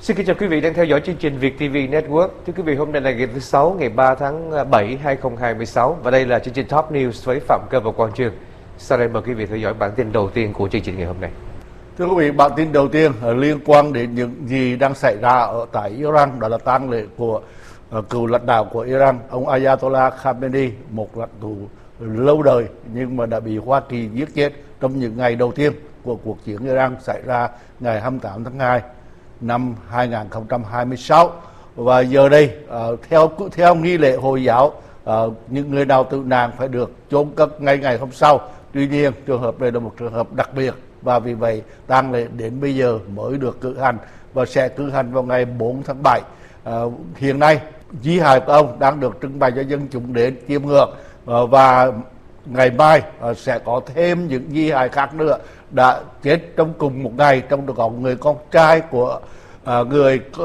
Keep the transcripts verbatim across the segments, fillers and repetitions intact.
Xin kính chào quý vị đang theo dõi chương trình Việt ti vi Network. Thưa quý vị, hôm nay là ngày thứ sáu, ngày ba tháng bảy hai nghìn không trăm hai mươi sáu và đây là chương trình Top News với Phạm Cơ và Quang Trường. Sau đây mời quý vị theo dõi bản tin đầu tiên của chương trình ngày hôm nay. Thưa quý vị, bản tin đầu tiên liên quan đến những gì đang xảy ra ở tại Iran, đó là tang lễ của uh, cựu lãnh đạo của Iran, ông Ayatollah Khamenei, một lãnh tụ lâu đời nhưng mà đã bị Hoa Kỳ giết chết trong những ngày đầu tiên của cuộc chiến Iran xảy ra ngày hai mươi tám tháng hai năm hai nghìn không trăm hai mươi sáu. Và giờ đây uh, theo theo nghi lễ Hồi giáo, uh, những người nào tử nạn phải được chôn cất ngay ngày hôm sau. Tuy nhiên trường hợp này là một trường hợp đặc biệt và vì vậy tang lễ đến bây giờ mới được cử hành và sẽ cử hành vào ngày bốn tháng bảy. Uh, hiện nay di hài của ông đang được trưng bày cho dân chúng đến chiêm ngưỡng, uh, và ngày mai uh, sẽ có thêm những di hài khác nữa đã chết trong cùng một ngày, trong đó có người con trai của uh, người uh,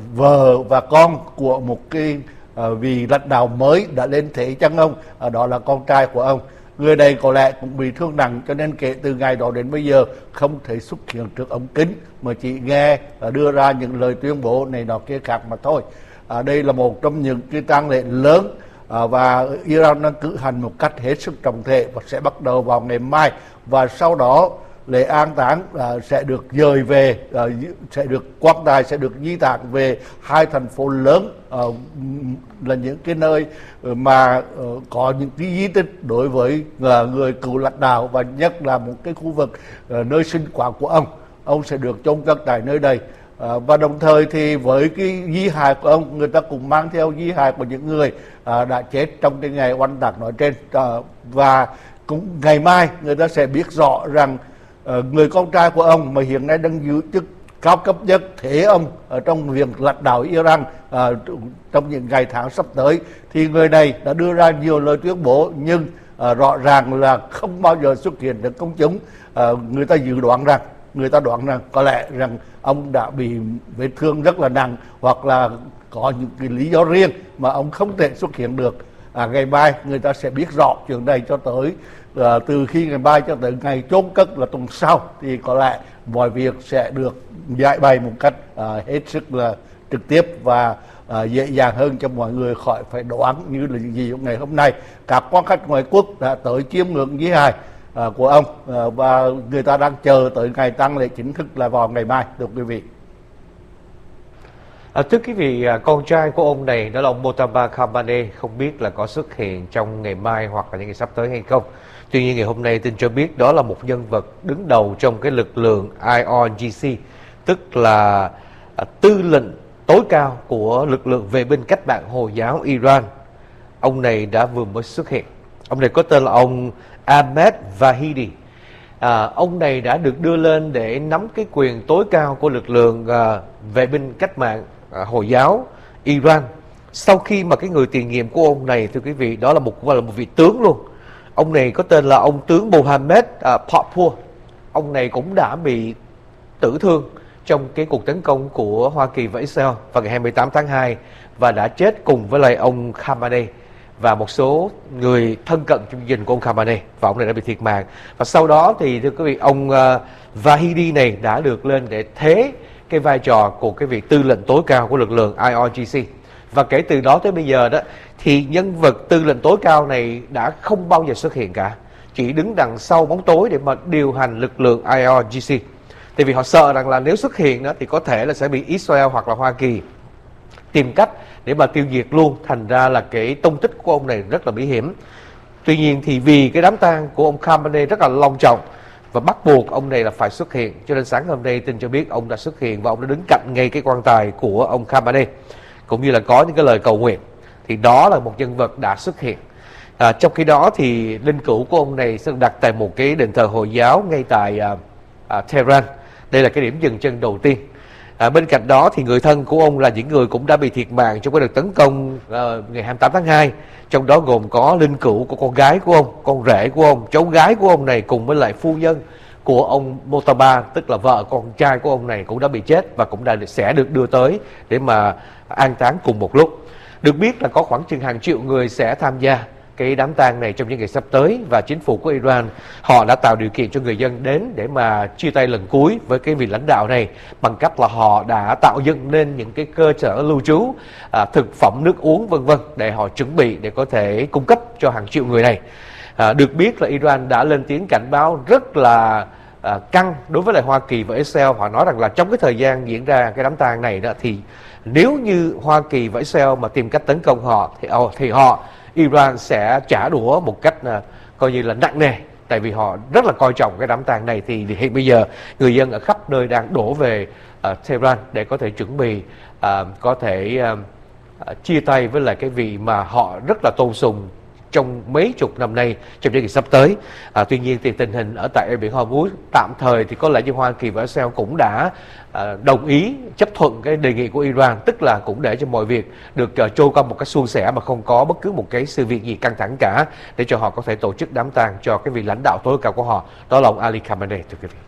vợ và con của một cái uh, vị lãnh đạo mới đã lên thế chân ông, uh, đó là con trai của ông. Người này có lẽ cũng bị thương nặng, cho nên kể từ ngày đó đến bây giờ không thể xuất hiện trước ống kính mà chỉ nghe uh, đưa ra những lời tuyên bố này nọ kia khác mà thôi. Uh, đây là một trong những cái tang lễ lớn uh, và Iran đang cử hành một cách hết sức trọng thể và sẽ bắt đầu vào ngày mai, và sau đó lễ an táng uh, sẽ được dời về, uh, sẽ được quan tài sẽ được di tản về hai thành phố lớn, uh, là những cái nơi mà uh, có những cái di tích đối với uh, người cựu lãnh đạo, và nhất là một cái khu vực uh, nơi sinh quán của ông. Ông sẽ được chôn cất tại nơi đây. Uh, và đồng thời thì với cái di hài của ông, người ta cũng mang theo di hài của những người uh, đã chết trong cái ngày oanh tạc nói trên, uh, và cũng ngày mai người ta sẽ biết rõ rằng uh, người con trai của ông mà hiện nay đang giữ chức cao cấp nhất thế ông ở trong việc lãnh đạo Iran uh, trong những ngày tháng sắp tới, thì người này đã đưa ra nhiều lời tuyên bố nhưng uh, rõ ràng là không bao giờ xuất hiện được công chúng. Uh, người ta dự đoán rằng người ta đoán rằng có lẽ rằng ông đã bị vết thương rất là nặng, hoặc là có những cái lý do riêng mà ông không thể xuất hiện được. À, ngày mai người ta sẽ biết rõ chuyện này, cho tới à, từ khi ngày mai cho tới ngày chôn cất là tuần sau thì có lẽ mọi việc sẽ được giải bày một cách à, hết sức là trực tiếp và à, dễ dàng hơn cho mọi người khỏi phải đoán như là những gì ngày hôm nay. Các quan khách ngoại quốc đã tới chiêm ngưỡng di hài à, của ông, à, và người ta đang chờ tới ngày tang lễ chính thức là vào ngày mai, thưa quý vị. À, thưa quý vị, con trai của ông này đó là ông Mojtaba Khamenei không biết là có xuất hiện trong ngày mai hoặc là những ngày sắp tới hay không. Tuy nhiên ngày hôm nay tin cho biết đó là một nhân vật đứng đầu trong cái lực lượng I R G C, tức là à, tư lệnh tối cao của lực lượng vệ binh cách mạng Hồi giáo Iran. Ông này đã vừa mới xuất hiện. Ông này có tên là ông Ahmed Vahidi. À, ông này đã được đưa lên để nắm cái quyền tối cao của lực lượng à, vệ binh cách mạng à, Hồi giáo Iran. Sau khi mà cái người tiền nhiệm của ông này, thưa quý vị, đó là một là một vị tướng luôn. Ông này có tên là ông tướng Mohammed à, Papur. Ông này cũng đã bị tử thương trong cái cuộc tấn công của Hoa Kỳ và Israel vào ngày hai mươi tám tháng hai và đã chết cùng với lại ông Khamenei và một số người thân cận trong gia đình của ông Khamenei, và ông này đã bị thiệt mạng. Và sau đó thì thưa quý vị, ông uh, Vahidi này đã được lên để thế cái vai trò của cái vị tư lệnh tối cao của lực lượng I R G C. Và kể từ đó tới bây giờ đó thì nhân vật tư lệnh tối cao này đã không bao giờ xuất hiện cả, chỉ đứng đằng sau bóng tối để mà điều hành lực lượng I R G C. Tại vì họ sợ rằng là nếu xuất hiện đó thì có thể là sẽ bị Israel hoặc là Hoa Kỳ tìm cách để mà tiêu diệt luôn. Thành ra là cái tung tích của ông này rất là bí hiểm. Tuy nhiên thì vì cái đám tang của ông Khamenei rất là long trọng và bắt buộc ông này là phải xuất hiện, cho nên sáng hôm nay tin cho biết ông đã xuất hiện và ông đã đứng cạnh ngay cái quan tài của ông Khamenei, cũng như là có những cái lời cầu nguyện. Thì đó là một nhân vật đã xuất hiện. À, trong khi đó thì linh cữu của ông này sẽ được đặt tại một cái đền thờ Hồi giáo ngay tại à, à, Tehran. Đây là cái điểm dừng chân đầu tiên. À, bên cạnh đó thì người thân của ông là những người cũng đã bị thiệt mạng trong cái đợt tấn công uh, ngày hai mươi tám tháng hai, trong đó gồm có linh cữu của con gái của ông, con rể của ông, cháu gái của ông này cùng với lại phu nhân của ông Mojtaba, tức là vợ con trai của ông này cũng đã bị chết và cũng đã sẽ được đưa tới để mà an táng cùng một lúc. Được biết là có khoảng chừng hàng triệu người sẽ tham gia cái đám tang này trong những ngày sắp tới, và chính phủ của Iran họ đã tạo điều kiện cho người dân đến để mà chia tay lần cuối với cái vị lãnh đạo này bằng cách là họ đã tạo dựng nên những cái cơ sở lưu trú, à, thực phẩm, nước uống vân vân để họ chuẩn bị để có thể cung cấp cho hàng triệu người này. À, được biết là Iran đã lên tiếng cảnh báo rất là à, căng đối với lại Hoa Kỳ và Israel. Họ nói rằng là trong cái thời gian diễn ra cái đám tang này đó, thì nếu như Hoa Kỳ và Israel mà tìm cách tấn công họ thì, thì họ Iran sẽ trả đũa một cách à, coi như là nặng nề, tại vì họ rất là coi trọng cái đám tang này. Thì hiện bây giờ người dân ở khắp nơi đang đổ về uh, Tehran để có thể chuẩn bị uh, có thể uh, uh, chia tay với lại cái vị mà họ rất là tôn sùng trong mấy chục năm nay trong những ngày sắp tới. À, tuy nhiên thì tình hình ở tại eo biển Hormuz tạm thời thì có lẽ như Hoa Kỳ và Israel cũng đã à, đồng ý chấp thuận cái đề nghị của Iran, tức là cũng để cho mọi việc được uh, trôi qua một cách suôn sẻ mà không có bất cứ một cái sự việc gì căng thẳng cả, để cho họ có thể tổ chức đám tang cho cái vị lãnh đạo tối cao của họ, đó là ông Ali Khamenei. Thưa quý vị,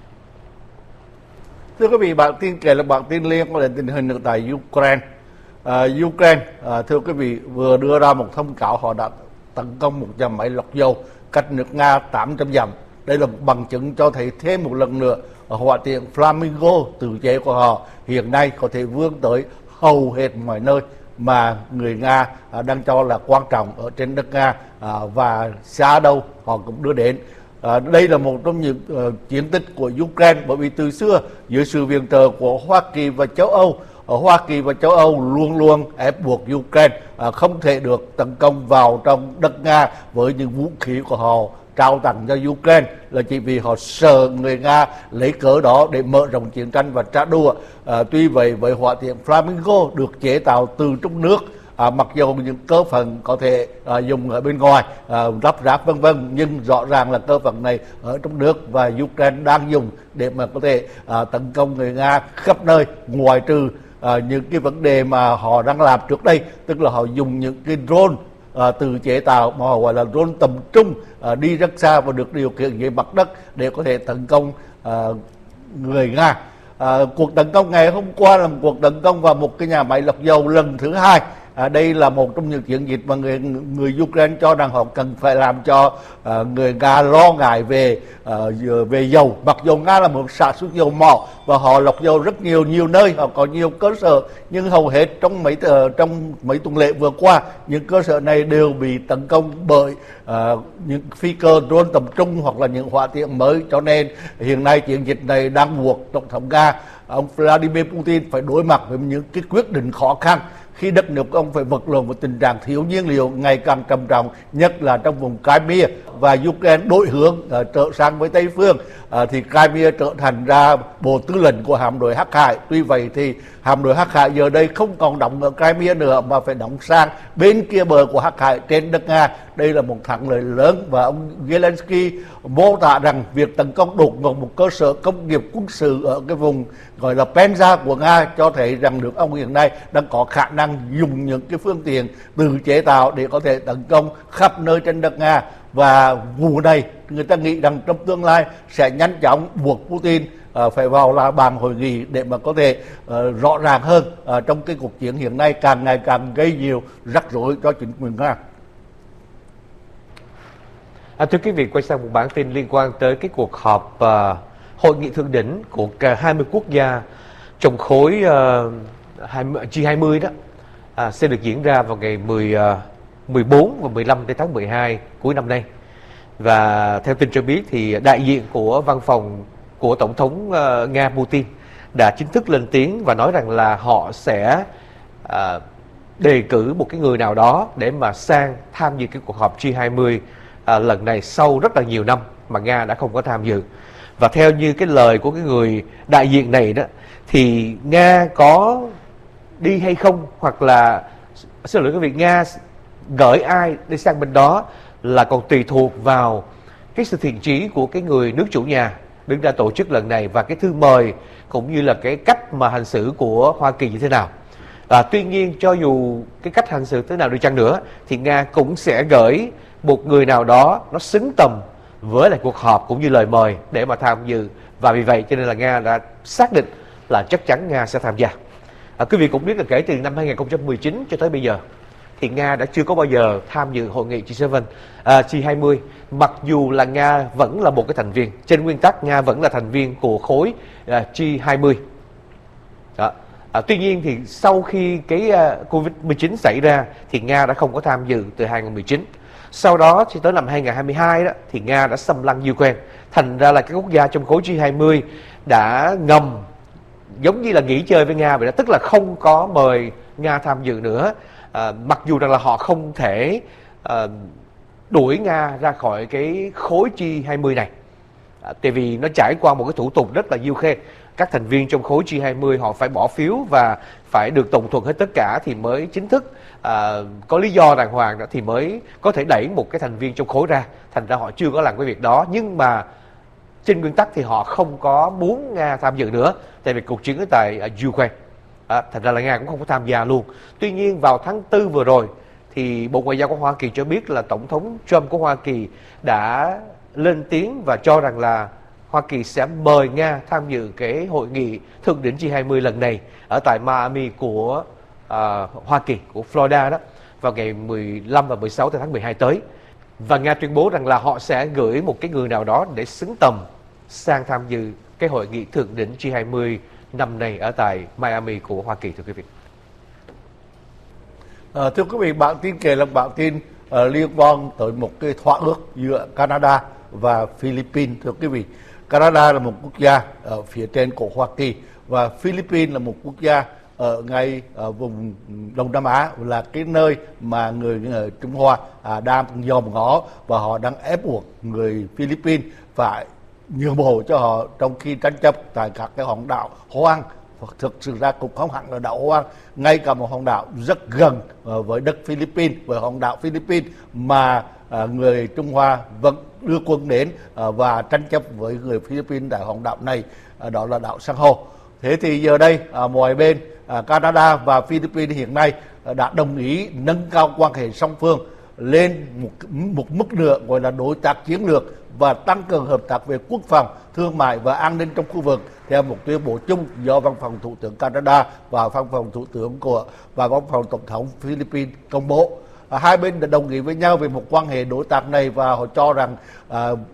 thưa quý vị, bản tin kể là bản tin liên quan đến tình hình ở tại Ukraine. À, Ukraine, à, thưa quý vị, vừa đưa ra một thông cáo họ đã tấn công một nhà máy lọc dầu cách nước Nga tám trăm dặm. Đây là một bằng chứng cho thấy thêm một lần nữa hỏa tiễn Flamingo tự chế của họ hiện nay có thể vươn tới hầu hết mọi nơi mà người Nga à, đang cho là quan trọng ở trên đất Nga, à, và xa đâu họ cũng đưa đến. À, đây là một trong những uh, chiến tích của Ukraine, bởi vì từ xưa dưới sự viện trợ của Hoa Kỳ và châu Âu, ở Hoa Kỳ và châu Âu luôn luôn ép buộc Ukraine à, không thể được tấn công vào trong đất Nga với những vũ khí của họ trao tặng cho Ukraine, là chỉ vì họ sợ người Nga lấy cớ đó để mở rộng chiến tranh và trả đũa. À, tuy vậy, với hỏa tiễn Flamingo được chế tạo từ trong nước, À, mặc dù những cơ phận có thể à, dùng ở bên ngoài, à, lắp ráp vân vân, nhưng rõ ràng là cơ phận này ở trong nước và Ukraine đang dùng để mà có thể à, tấn công người Nga khắp nơi, ngoại trừ à, những cái vấn đề mà họ đang làm trước đây, tức là họ dùng những cái drone à, từ chế tạo mà họ gọi là drone tầm trung, à, đi rất xa và được điều khiển dưới mặt đất để có thể tấn công à, người Nga. À, cuộc tấn công ngày hôm qua là một cuộc tấn công vào một cái nhà máy lọc dầu lần thứ hai. À, đây là một trong những chiến dịch mà người người Ukraine cho rằng họ cần phải làm cho à, người Nga lo ngại về à, về dầu. Mặc dù Nga là một sản xuất dầu mỏ và họ lọc dầu rất nhiều nhiều nơi, họ có nhiều cơ sở, nhưng hầu hết trong mấy uh, trong mấy tuần lễ vừa qua, những cơ sở này đều bị tấn công bởi uh, những phi cơ drone tầm trung hoặc là những hỏa tiễn mới. Cho nên hiện nay chiến dịch này đang buộc tổng thống Nga ông Vladimir Putin phải đối mặt với những cái quyết định khó khăn, khi đất nước ông phải vật lộn với tình trạng thiếu nhiên liệu ngày càng trầm trọng, nhất là trong vùng Crimea, và Ukraine đổi hướng uh, trở sang với Tây phương, uh, thì Crimea trở thành ra bộ tư lệnh của hạm đội Hắc Hải. Tuy vậy thì hạm đội Hắc Hải giờ đây không còn đóng ở Crimea nữa mà phải đóng sang bên kia bờ của Hắc Hải trên đất Nga. Đây là một thắng lợi lớn, và ông Zelensky mô tả rằng việc tấn công đột ngột một cơ sở công nghiệp quân sự ở cái vùng gọi là Penza của Nga cho thấy rằng nước ông hiện nay đang có khả năng dùng những cái phương tiện tự chế tạo để có thể tấn công khắp nơi trên đất Nga. Và vụ này người ta nghĩ rằng trong tương lai sẽ nhanh chóng buộc Putin uh, phải vào là bàn hội nghị để mà có thể uh, rõ ràng hơn uh, trong cái cuộc chiến hiện nay càng ngày càng gây nhiều rắc rối cho chính quyền Nga. À, thưa quý vị, quay sang một bản tin liên quan tới cái cuộc họp uh, hội nghị thượng đỉnh của hai mươi quốc gia trong khối uh, G hai mươi đó à, sẽ được diễn ra vào ngày mười, uh, mười bốn và mười lăm tháng mười hai cuối năm nay. Và theo tin cho biết thì đại diện của văn phòng của Tổng thống uh, Nga Putin đã chính thức lên tiếng và nói rằng là họ sẽ uh, đề cử một cái người nào đó để mà sang tham dự cái cuộc họp G hai mươi uh, lần này sau rất là nhiều năm mà Nga đã không có tham dự. Và theo như cái lời của cái người đại diện này đó, thì Nga có đi hay không, hoặc là xin lỗi quý vị, Nga gửi ai đi sang bên đó là còn tùy thuộc vào cái sự thiện chí của cái người nước chủ nhà đứng ra tổ chức lần này, và cái thư mời cũng như là cái cách mà hành xử của Hoa Kỳ như thế nào. À, tuy nhiên cho dù cái cách hành xử thế nào đi chăng nữa thì Nga cũng sẽ gửi một người nào đó nó xứng tầm với lại cuộc họp cũng như lời mời để mà tham dự. Và vì vậy cho nên là Nga đã xác định là chắc chắn Nga sẽ tham gia. À, quý vị cũng biết là kể từ năm hai nghìn không trăm mười chín cho tới bây giờ thì Nga đã chưa có bao giờ tham dự hội nghị G bảy, à, G hai mươi. Mặc dù là Nga vẫn là một cái thành viên, trên nguyên tắc Nga vẫn là thành viên của khối à, G hai mươi. Đó. À, tuy nhiên thì sau khi cái uh, Covid mười chín xảy ra thì Nga đã không có tham dự từ hai không một chín. Sau đó thì tới năm hai không hai hai đó thì Nga đã xâm lăng Ukraine. Thành ra là các quốc gia trong khối G hai mươi đã ngầm giống như là nghỉ chơi với Nga vậy đó, tức là không có mời Nga tham dự nữa. À, mặc dù rằng là họ không thể à, đuổi Nga ra khỏi cái khối G hai mươi này. À, tại vì nó trải qua một cái thủ tục rất là diêu khê. Các thành viên trong khối G hai mươi họ phải bỏ phiếu và phải được đồng thuận hết tất cả thì mới chính thức à, có lý do đàng hoàng đó thì mới có thể đẩy một cái thành viên trong khối ra. Thành ra họ chưa có làm cái việc đó, nhưng mà trên nguyên tắc thì họ không có muốn Nga tham dự nữa, tại vì cuộc chiến ở tại uh, Ukraine. À, thành ra là Nga cũng không có tham gia luôn. Tuy nhiên vào tháng tư vừa rồi thì Bộ Ngoại giao của Hoa Kỳ cho biết là Tổng thống Trump của Hoa Kỳ đã lên tiếng và cho rằng là Hoa Kỳ sẽ mời Nga tham dự cái hội nghị thượng đỉnh G hai mươi lần này ở tại Miami của uh, Hoa Kỳ, của Florida đó, vào ngày mười lăm và mười sáu tháng mười hai tới. Và Nga tuyên bố rằng là họ sẽ gửi một cái người nào đó để xứng tầm sang tham dự cái hội nghị thượng đỉnh G hai mươi năm nay ở tại Miami của Hoa Kỳ, thưa quý vị. À, thưa quý vị, bản tin kể là bản tin uh, liên quan tới một cái thỏa ước giữa Canada và Philippines. Thưa quý vị, Canada là một quốc gia ở phía trên của Hoa Kỳ và Philippines là một quốc gia ở ngay ở vùng Đông Nam Á, là cái nơi mà người, người Trung Hoa à, đang dòm ngó và họ đang ép buộc người Philippines phải nhường bộ cho họ trong khi tranh chấp tại các cái hòn đảo hoang. Thực sự ra cũng không hẳn là đảo hoang, ngay cả một hòn đảo rất gần uh, với đất Philippines, với hòn đảo Philippines mà uh, người Trung Hoa vẫn đưa quân đến uh, và tranh chấp với người Philippines tại hòn đảo này, uh, đó là đảo San Hô. Thế thì giờ đây uh, mọi bên uh, Canada và Philippines hiện nay uh, đã đồng ý nâng cao quan hệ song phương lên một, một mức nữa gọi là đối tác chiến lược và tăng cường hợp tác về quốc phòng, thương mại và an ninh trong khu vực theo một tuyên bố chung do Văn phòng Thủ tướng Canada và Văn phòng Thủ tướng của và Văn phòng Tổng thống Philippines công bố. À, hai bên đã đồng ý với nhau về một quan hệ đối tác này và họ cho rằng à,